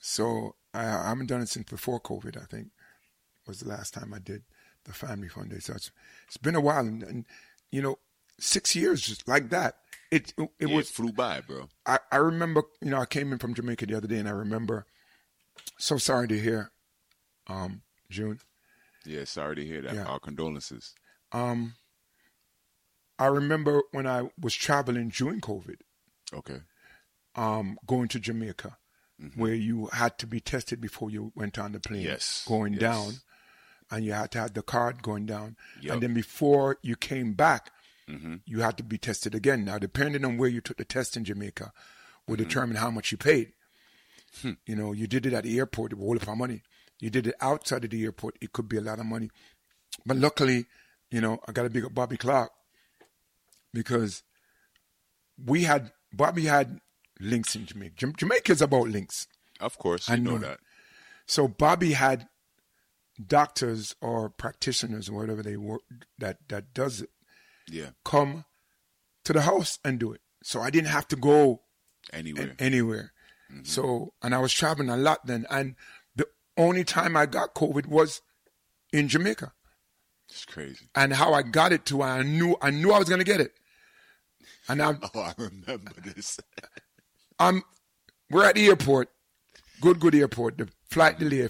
So I haven't done it since before COVID, I think, was the last time I did the Family Fun Day. So it's been a while. And 6 years just like that. It flew by, bro. I remember, I came in from Jamaica the other day, and I remember, so sorry to hear, June. Yeah, sorry to hear that. Yeah. Our condolences. I remember when I was traveling during COVID, Okay. going to Jamaica, where you had to be tested before you went on the plane. Yes. Going down, and you had to have the card going down. Yep. And then before you came back, you had to be tested again. Now, depending on where you took the test in Jamaica, will determine how much you paid. You did it at the airport, it was all of our money. You did it outside of the airport, it could be a lot of money. But luckily, I got to big up Bobby Clark, because Bobby had links in Jamaica. Jamaica's about links. Of course, I you know know that. So Bobby had doctors or practitioners or whatever they were that does it come to the house and do it. So I didn't have to go anywhere. So, and I was traveling a lot then, and the only time I got COVID was in Jamaica. It's crazy. And how I got it to, I knew I was going to get it. And I remember this. We're at the airport, good airport. The flight delay.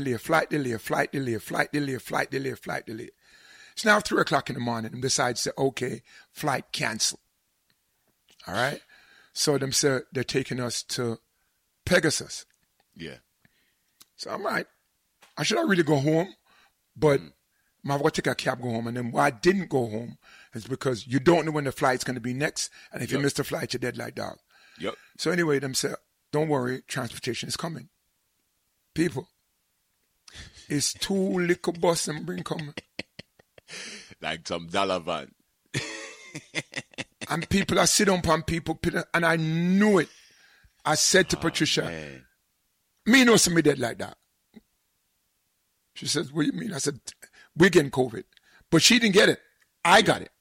It's now 3:00 in the morning, and besides say, okay, flight cancel. All right. So them say they're taking us to Pegasus. Yeah. So I'm right. I should not really go home, but I'm going to take a cab, go home. And then why I didn't go home is because you don't know when the flight's going to be next. And if you miss the flight, you're dead like dog. Yep. So anyway, them say, don't worry, transportation is coming. People, it's 2 little bus and bring coming. Like some dollar van. And people are sitting on people, and I knew it. I said to Patricia, man. me know somebody dead like that. She says, what do you mean? I said, we're getting COVID. But she didn't get it. I got it.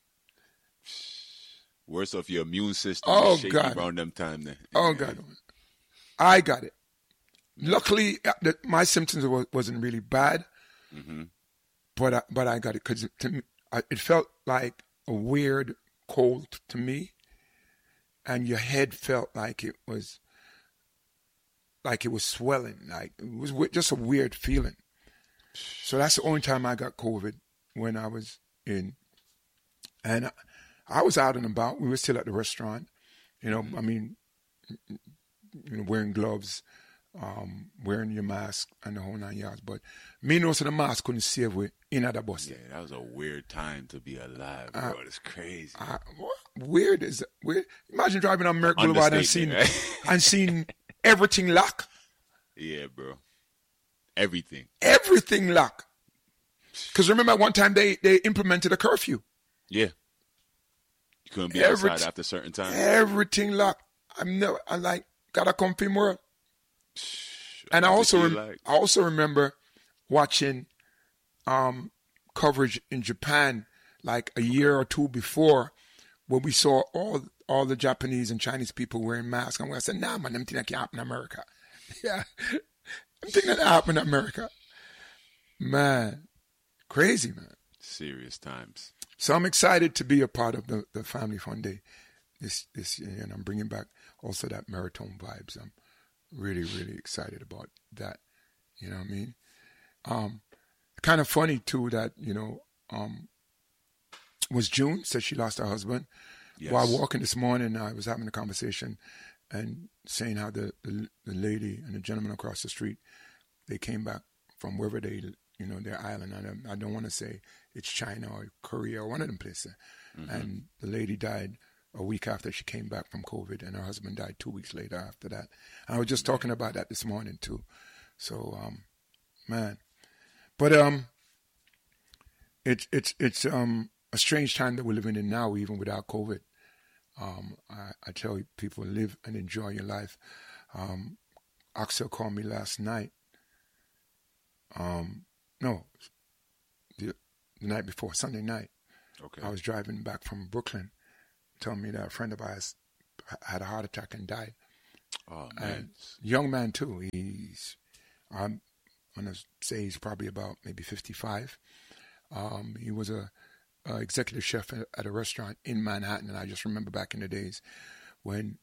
Worse off your immune system. Oh, shaky God. around them time then. Oh, God. I got it. Luckily, my symptoms wasn't really bad. But I got it because to me, it felt like a weird cold to me. And your head felt like it was swelling. Like it was just a weird feeling. So that's the only time I got COVID, when I was in. And I was out and about. We were still at the restaurant. Wearing gloves, wearing your mask and the whole 9 yards. But me knows the mask couldn't save we in at the bus. Yeah, that was a weird time to be alive, bro. It's crazy. Weird is weird. Imagine driving on Merck Boulevard and seeing everything lock. Yeah, bro. Everything lock. Because remember, at one time they implemented a curfew. Yeah. You couldn't be outside after a certain time. Everything locked. Gotta come film world. And I also remember watching coverage in Japan like a year or two before, where we saw all the Japanese and Chinese people wearing masks. And I said, nah, man, I'm thinking that can happen in America. Yeah. I'm thinking that happen in America. Man. Crazy, man. Serious times. So I'm excited to be a part of the Family Fun Day this year, and I'm bringing back also that Maritone vibes. I'm really, really excited about that. You know what I mean? Kind of funny too that was June said she lost her husband. Yes. While walking this morning, I was having a conversation and saying how the lady and the gentleman across the street, they came back from wherever their island. I don't want to say it's China or Korea or one of them places. And the lady died a week after she came back from COVID, and her husband died 2 weeks later after that. And I was just talking about that this morning too. So, man, but it's a strange time that we're living in now, even without COVID. I tell you, people, live and enjoy your life. Axel called me last night. No, the night before, Sunday night. Okay. I was driving back from Brooklyn, telling me that a friend of ours had a heart attack and died. Oh, man. And young man, too. I'm going to say he's probably about maybe 55. He was a executive chef at a restaurant in Manhattan, and I just remember back in the days when,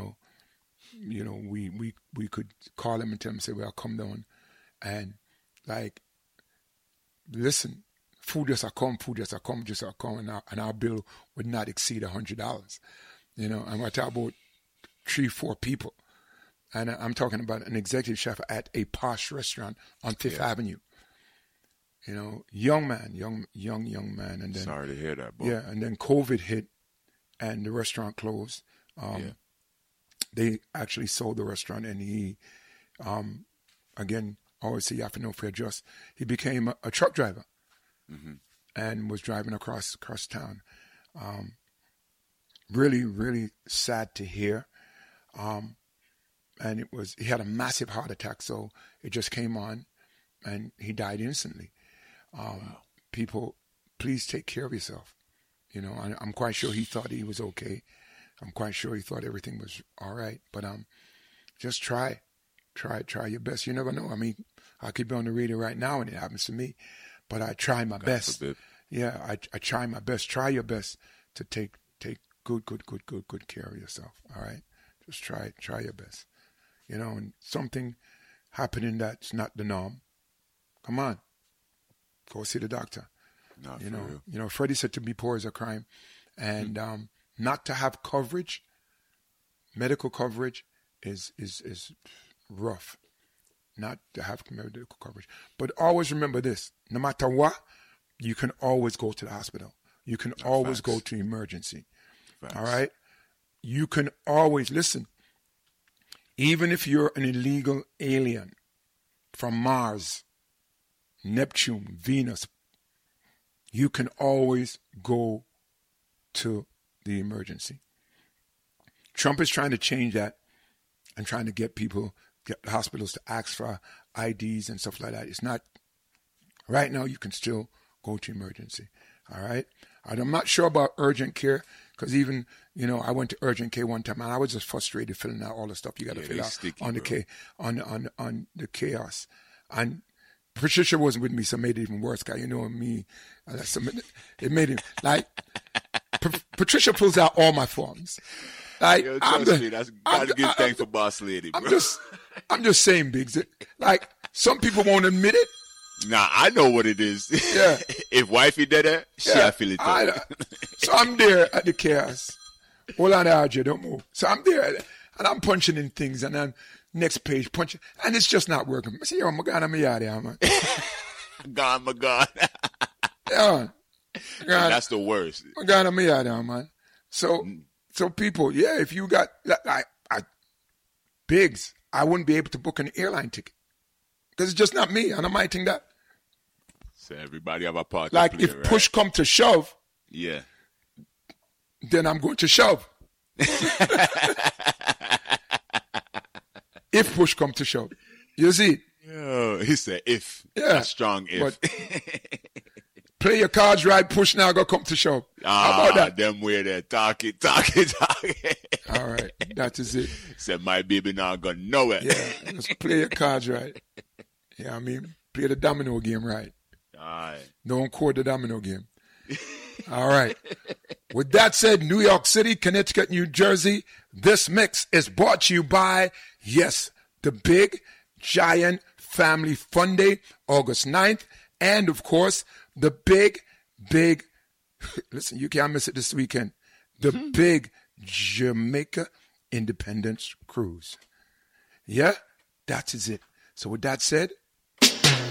we could call him and tell him, say, well, I'll come down and, like, listen, food just a come, and our bill would not exceed $100. And I talk about 3-4 people. And I'm talking about an executive chef at a posh restaurant on Fifth Avenue. Young man. And then, sorry to hear that, boy. Yeah, and then COVID hit and the restaurant closed. They actually sold the restaurant, and he, again, I always say you have to know fair just. He became a truck driver and was driving across town. Really, really sad to hear. And he had a massive heart attack, so it just came on, and he died instantly. People, please take care of yourself. I'm quite sure he thought he was okay. I'm quite sure he thought everything was all right. But just try your best. You never know. I mean, I could be on the radio right now and it happens to me, but I try my best. Forbid. Yeah, I try my best. Try your best to take good care of yourself. All right, just try your best. And something happening that's not the norm. Come on, go see the doctor. Freddie said to be poor is a crime, and not to have coverage, medical coverage, is rough. Not to have medical coverage, but always remember this: no matter what, you can always go to the hospital. You can always go to emergency. Facts. All right, you can always listen. Even if you're an illegal alien from Mars, Neptune, Venus, you can always go to the emergency. Trump is trying to change that and trying to get hospitals to ask for IDs and stuff like that. It's not, right now you can still go to emergency. All right? And I'm not sure about urgent care because even, I went to urgent care one time and I was just frustrated filling out all the stuff you got to fill out on the chaos. And Patricia wasn't with me, so it made it even worse. Cause me, it made it like Patricia pulls out all my forms. Like, trust me, that's got a good thing for boss lady, bro. I'm just saying, Biggs. Like some people won't admit it. Nah, I know what it is. Yeah. If wifey did that, I feel it too. So I'm there at the chaos. Hold on, RJ, don't move. So I'm there and I'm punching in things and then next page punching and it's just not working. I say, yo, my God, I'm out here, man. God, my God. Yeah. That's the worst. My God, I'm out here, man. So people, if you got Biggs, I wouldn't be able to book an airline ticket because it's just not me, and I might think that. So everybody have a part. Like to play, if push come to shove, then I'm going to shove. If push come to shove, you see. Yo, he said if. Yeah, that's strong if. Play your cards right, push now, go come to shove. How about that? Them way there, talk it. All right, that is it. Said my baby now gonna know it. Yeah, just play your cards right. Yeah, play the domino game right. All right. Don't quote the domino game. All right. With that said, New York City, Connecticut, New Jersey, this mix is brought to you by, the Big Giant Family Fun Day, August 9th, and of course, the big, listen, you can't miss it this weekend, the big Jamaica Independence Cruise. Yeah, that is it. So with that said,